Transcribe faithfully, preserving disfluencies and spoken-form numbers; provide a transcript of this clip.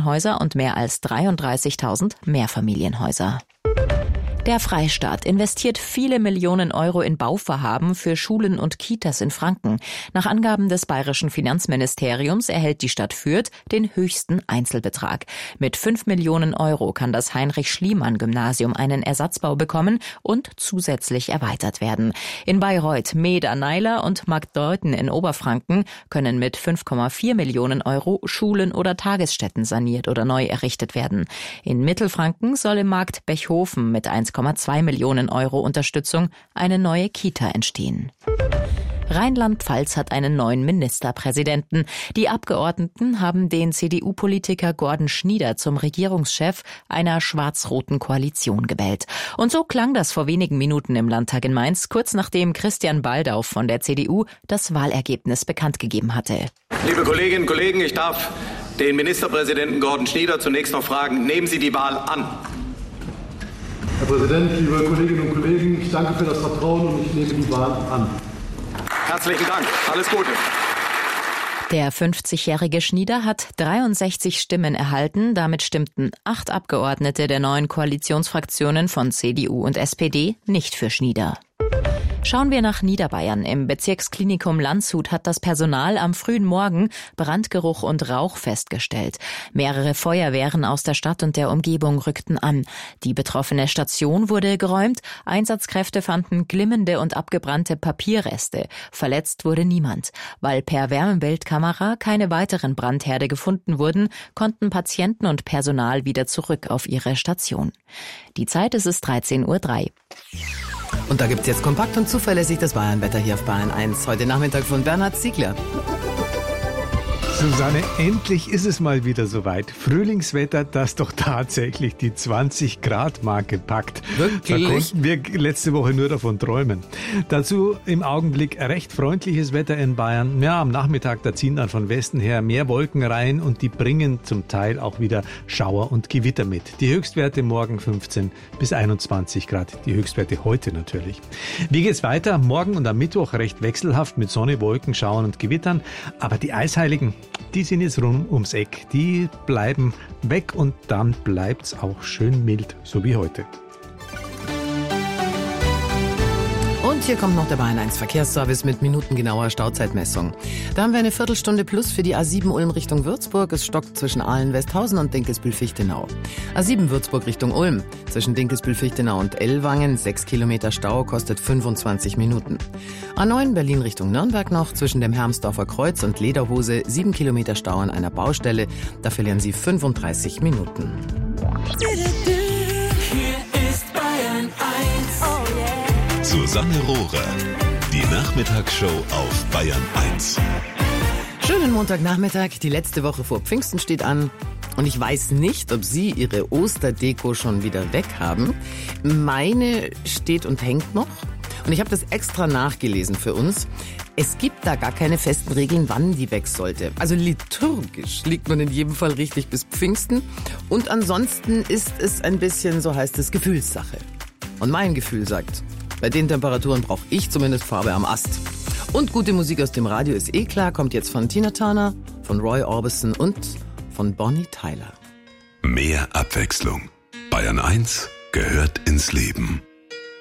Einfamilienhäuser und mehr als dreiunddreißigtausend Mehrfamilienhäuser. Der Freistaat investiert viele Millionen Euro in Bauvorhaben für Schulen und Kitas in Franken. Nach Angaben des bayerischen Finanzministeriums erhält die Stadt Fürth den höchsten Einzelbetrag. Mit fünf Millionen Euro kann das Heinrich-Schliemann-Gymnasium einen Ersatzbau bekommen und zusätzlich erweitert werden. In Bayreuth, Meeder, Neiler und Markdeuthen in Oberfranken können mit fünf Komma vier Millionen Euro Schulen oder Tagesstätten saniert oder neu errichtet werden. In Mittelfranken soll im Markt Bechhofen mit eins Komma zwei Millionen Euro Unterstützung eine neue Kita entstehen. Rheinland-Pfalz hat einen neuen Ministerpräsidenten. Die Abgeordneten haben den C D U-Politiker Gordon Schnieder zum Regierungschef einer schwarz-roten Koalition gewählt. Und so klang das vor wenigen Minuten im Landtag in Mainz, kurz nachdem Christian Baldauf von der C D U das Wahlergebnis bekannt gegeben hatte. Liebe Kolleginnen und Kollegen, ich darf den Ministerpräsidenten Gordon Schnieder zunächst noch fragen, nehmen Sie die Wahl an? Herr Präsident, liebe Kolleginnen und Kollegen, ich danke für das Vertrauen und ich nehme die Wahl an. Herzlichen Dank. Alles Gute. Der fünfzigjährige Schnieder hat dreiundsechzig Stimmen erhalten. Damit stimmten acht Abgeordnete der neuen Koalitionsfraktionen von C D U und S P D nicht für Schnieder. Schauen wir nach Niederbayern. Im Bezirksklinikum Landshut hat das Personal am frühen Morgen Brandgeruch und Rauch festgestellt. Mehrere Feuerwehren aus der Stadt und der Umgebung rückten an. Die betroffene Station wurde geräumt. Einsatzkräfte fanden glimmende und abgebrannte Papierreste. Verletzt wurde niemand. Weil per Wärmebildkamera keine weiteren Brandherde gefunden wurden, konnten Patienten und Personal wieder zurück auf ihre Station. Die Zeit ist es dreizehn Uhr drei. Und da gibt's jetzt kompakt und zuverlässig das Bayernwetter hier auf Bayern eins. Heute Nachmittag von Bernhard Ziegler. Susanne, endlich ist es mal wieder soweit. Frühlingswetter, das doch tatsächlich die zwanzig Grad Marke packt. Wirklich? Da konnten wir letzte Woche nur davon träumen. Dazu im Augenblick recht freundliches Wetter in Bayern. Ja, am Nachmittag, da ziehen dann von Westen her mehr Wolken rein und die bringen zum Teil auch wieder Schauer und Gewitter mit. Die Höchstwerte morgen fünfzehn bis einundzwanzig Grad. Die Höchstwerte heute natürlich. Wie geht's weiter? Morgen und am Mittwoch recht wechselhaft mit Sonne, Wolken, Schauern und Gewittern. Aber die Eisheiligen, die sind jetzt rund ums Eck. Die bleiben weg und dann bleibt's auch schön mild, so wie heute. Und hier kommt noch der Bayern eins Verkehrsservice mit minutengenauer Stauzeitmessung. Da haben wir eine Viertelstunde plus für die A sieben Ulm Richtung Würzburg. Es stockt zwischen Ahlen-Westhausen und Dinkelsbühl-Fichtenau. A sieben Würzburg Richtung Ulm. Zwischen Dinkelsbühl-Fichtenau und Ellwangen. sechs Kilometer Stau, kostet fünfundzwanzig Minuten. A neun Berlin Richtung Nürnberg noch. Zwischen dem Hermsdorfer Kreuz und Lederhose. sieben Kilometer Stau an einer Baustelle. Da verlieren Sie fünfunddreißig Minuten. Hier ist Bayern eins. Oh yeah. Susanne Rohrer, die Nachmittagsshow auf Bayern eins. Schönen Montagnachmittag, die letzte Woche vor Pfingsten steht an. Und ich weiß nicht, ob Sie Ihre Osterdeko schon wieder weg haben. Meine steht und hängt noch. Und ich habe das extra nachgelesen für uns. Es gibt da gar keine festen Regeln, wann die weg sollte. Also liturgisch liegt man in jedem Fall richtig bis Pfingsten. Und ansonsten ist es ein bisschen, so heißt es, Gefühlssache. Und mein Gefühl sagt, bei den Temperaturen brauche ich zumindest Farbe am Ast. Und gute Musik aus dem Radio ist eh klar, kommt jetzt von Tina Turner, von Roy Orbison und von Bonnie Tyler. Mehr Abwechslung. Bayern eins gehört ins Leben.